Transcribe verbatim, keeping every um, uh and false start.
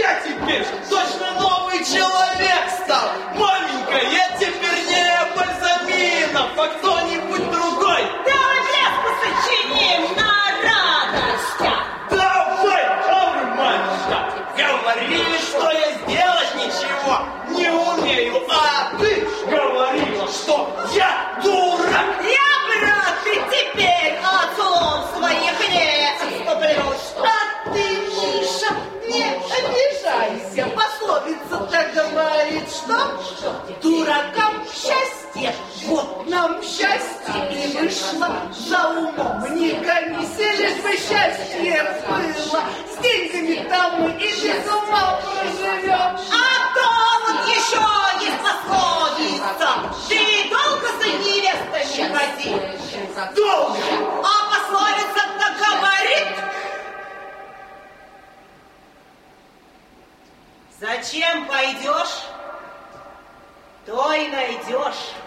я теперь точно новый человек стал. Маменька, я теперь не Бальзаминов, а кто-нибудь другой. Давай пляску сочиним на радость. Давай, давай, маменька. Говорили, что я сделать ничего не умею, а ты говорила, что я дурак. Я, брат, ты теперь от слов своих не отступлюсь. А ты, Миша, не обижайся. Пословица так говорит, что дуракам счастье. Вот нам счастье и вышло. За умом не комиссия, лишь бы счастье было. С деньгами там мы и без ума проживем. А то вот еще есть пословица. Ты долго за невестами ходил? Долго. А пословица-то говорит. Зачем пойдешь, то и найдешь.